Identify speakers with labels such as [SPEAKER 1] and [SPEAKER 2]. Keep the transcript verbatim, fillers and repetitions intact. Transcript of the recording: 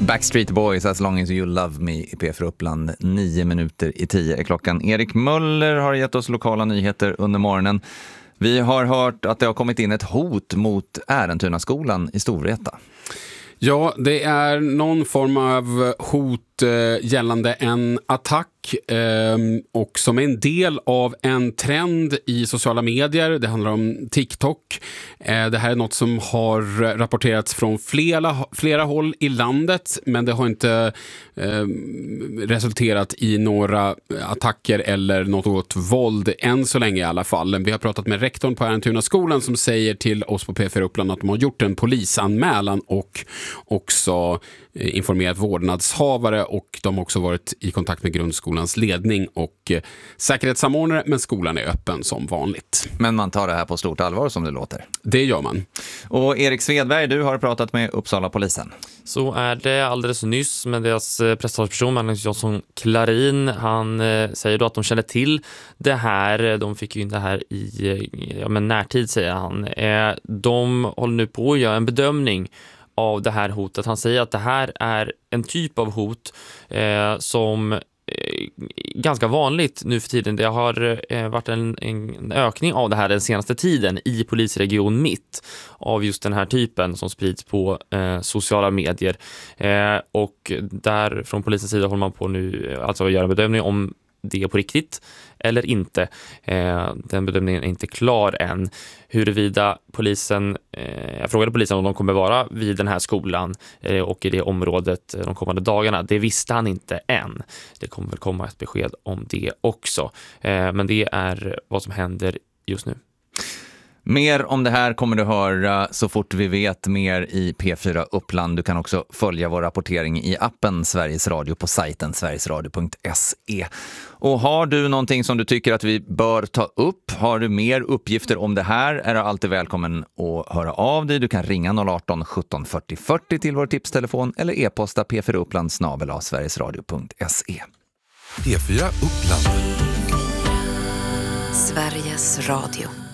[SPEAKER 1] Backstreet Boys, As long as you love me i P fyra Uppland. Nio minuter i tio är klockan. Erik Möller har gett oss lokala nyheter under morgonen. Vi har hört att det har kommit in ett hot mot Ärentunaskolan i Storvreta.
[SPEAKER 2] Ja, det är någon form av hot eh, gällande en attack eh, och som är en del av en trend i sociala medier. Det handlar om TikTok. Eh, det här är något som har rapporterats från flera, flera håll i landet, men det har inte eh, resulterat i några attacker eller något våld än så länge i alla fall. Vi har pratat med rektorn på Ärentunaskolan som säger till oss på P fyra Uppland att de har gjort en polisanmälan och också informerat vårdnadshavare, och de har också varit i kontakt med grundskolans ledning och säkerhetssamordnare, men skolan är öppen som vanligt.
[SPEAKER 1] Men man tar det här på stort allvar som det låter.
[SPEAKER 2] Det gör man.
[SPEAKER 1] Och Erik Svedberg, du har pratat med Uppsala-polisen.
[SPEAKER 3] Så är det alldeles nyss med deras presstalsperson Magnus Jonsson Klarin. Han eh, säger då att de känner till det här. De fick ju in det här i ja, men närtid, säger han. Eh, de håller nu på att göra en bedömning av det här hotet. Han säger att det här är en typ av hot eh, som eh, ganska vanligt nu för tiden. Det har eh, varit en, en ökning av det här den senaste tiden i polisregion Mitt av just den här typen som sprids på eh, sociala medier. Eh, och där från polisens sida håller man på nu alltså att göra en bedömning om det är på riktigt eller inte. Eh, den bedömningen är inte klar än. Huruvida polisen, eh, jag frågade polisen om de kommer vara vid den här skolan eh, och i det området de kommande dagarna. Det visste han inte än. Det kommer väl komma ett besked om det också. Eh, men det är vad som händer just nu.
[SPEAKER 1] Mer om det här kommer du höra så fort vi vet mer i P fyra Uppland. Du kan också följa vår rapportering i appen Sveriges Radio på sajten sverigesradio punkt se. Och har du någonting som du tycker att vi bör ta upp, har du mer uppgifter om det här, är du alltid välkommen att höra av dig. Du kan ringa noll arton sjutton fyrtio fyrtio till vår tipstelefon eller e-posta p fyra uppland snabel-a sverigesradio punkt se.
[SPEAKER 4] P fyra Uppland.
[SPEAKER 5] Sveriges Radio.